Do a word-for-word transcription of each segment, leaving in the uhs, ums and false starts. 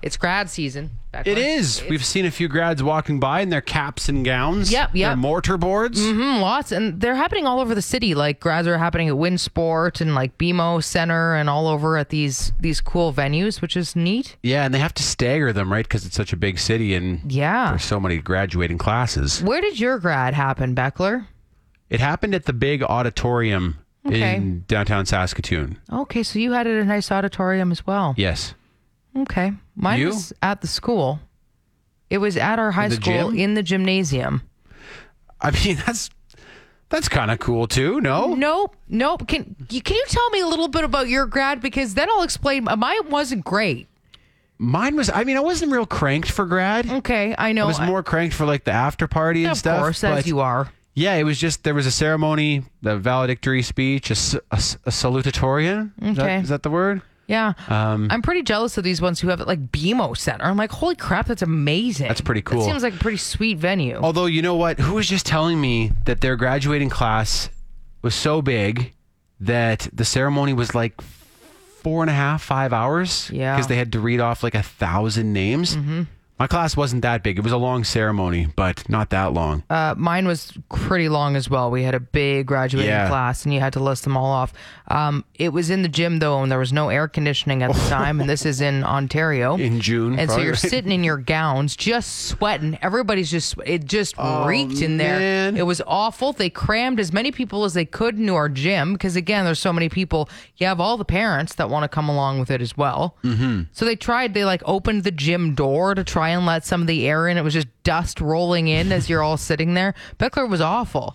It's grad season. It is. We've seen a few grads walking by in their caps and gowns. Yep, yep. Their mortar boards. Mm-hmm, lots. And they're happening all over the city. Like grads are happening at Winsport and like B M O Center and all over at these these cool venues, which is neat. Yeah, and they have to stagger them, right? Because it's such a big city and Yeah. there's so many graduating classes. Where did your grad happen, Beckler? It happened at the big auditorium Okay. in downtown Saskatoon. Okay, so you had it at a nice auditorium as well. Yes. Okay. Mine You? was at the school. It was at our high the school gym? in the gymnasium. I mean, that's that's kind of cool too, no? Nope. Nope. Can you, can you tell me a little bit about your grad? Because then I'll explain. Mine wasn't great. Mine was, I mean, I wasn't real cranked for grad. Okay, I know. I was more cranked for like the after party and of stuff. course, as but you are. Yeah, it was just, there was a ceremony, the valedictory speech, a, s- a s- a salutatorian. Is that- Okay. Is that the word? Yeah. Um, I'm pretty jealous of these ones who have it like B M O Center. I'm like, holy crap, that's amazing. That's pretty cool. That seems like a pretty sweet venue. Although, you know what? Who was just telling me that their graduating class was so big that the ceremony was like four and a half, five hours? Yeah. Because they had to read off like a thousand names. Mm-hmm. My class wasn't that big. It was a long ceremony, but not that long. Uh, mine was pretty long as well. We had a big graduating Yeah. class, and you had to list them all off. Um, it was in the gym, though, and there was no air conditioning at the time, and this is in Ontario. In June, And so probably, you're right? sitting in your gowns, just sweating. Everybody's just, it just Oh, reeked in there. man. It was awful. They crammed as many people as they could into our gym, because again, there's so many people. You have all the parents that want to come along with it as well. Mm-hmm. So they tried, they like opened the gym door to try and let some of the air in. It was just dust rolling in as you're all sitting there. Beckler was awful.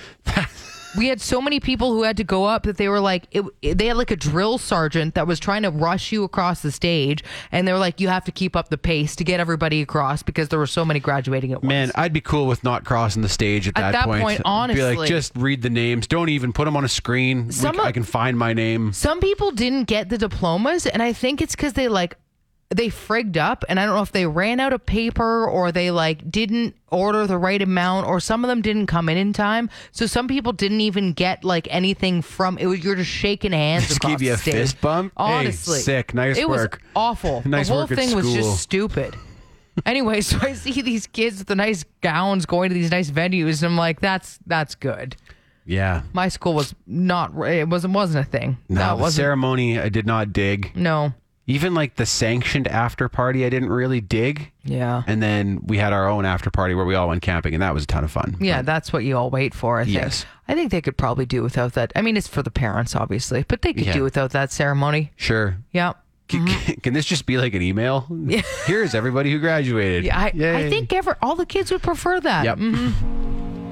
We had so many people who had to go up that they were like, it, it- they had like a drill sergeant that was trying to rush you across the stage. And they were like, you have to keep up the pace to get everybody across because there were so many graduating at once. Man, I'd be cool with not crossing the stage at, At that point, Be honestly. like, just read the names. Don't even put them on a screen. We Some c- of- I can find my name. Some people didn't get the diplomas, and I think it's because they like they frigged up, and I don't know if they ran out of paper or they like didn't order the right amount, or some of them didn't come in in time. So some people didn't even get like anything from it. Was you're just shaking hands. Just across gave you the a stage. fist bump? Hey, Honestly, sick. Nice it work. was awful. Nice the whole work at thing was school. just stupid. Anyway, so I see these kids with the nice gowns going to these nice venues, and I'm like, that's that's good. Yeah. My school was not. It wasn't wasn't a thing. No, that the wasn't. ceremony I did not dig. No. Even like the sanctioned after party I didn't really dig. Yeah. And then we had our own after party where we all went camping, and that was a ton of fun. Yeah, that's what you all wait for, I think. Yes. I think they could probably do without that. I mean, it's for the parents, obviously, but they could Yeah. do without that ceremony. Sure. Yeah. Can, can this just be like an email? Here's everybody who graduated. Yeah, I, I Yay. think ever all the kids would prefer that. Yep. Mhm.